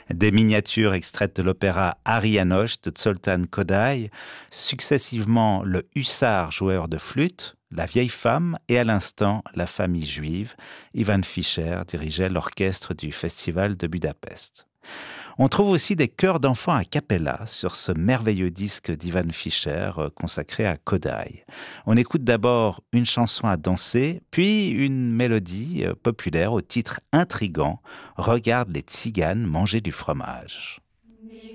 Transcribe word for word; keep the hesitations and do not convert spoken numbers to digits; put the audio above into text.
Des miniatures extraites de l'opéra Ari János de Zoltán Kodály, successivement le hussard joueur de flûte, la vieille femme et à l'instant la famille juive. Ivan Fischer dirigeait l'orchestre du Festival de Budapest. On trouve aussi des chœurs d'enfants a cappella sur ce merveilleux disque d'Ivan Fischer consacré à Kodály. On écoute d'abord une chanson à danser, puis une mélodie populaire au titre intrigant « Regarde les tziganes manger du fromage ».